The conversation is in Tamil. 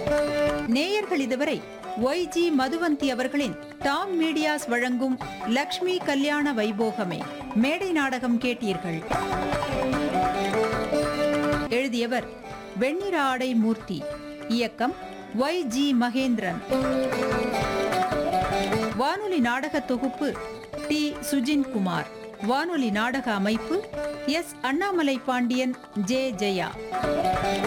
நேயர்கள் இதுவரை ஒய்ஜி மதுவந்தி அவர்களின் டாம் மீடியாஸ் வழங்கும் லக்ஷ்மி கல்யாண வைபோகமே மேடை நாடகம் கேட்டீர்கள். எழுதியவர் வெண்ணிற ஆடை மூர்த்தி. இயக்கம் ஒய்ஜி மகேந்திரன். வானொலி நாடக தொகுப்பு டி சுஜின் குமார். வானொலி நாடக அமைப்பு எஸ் அண்ணாமலை பாண்டியன், ஜே ஜெயா.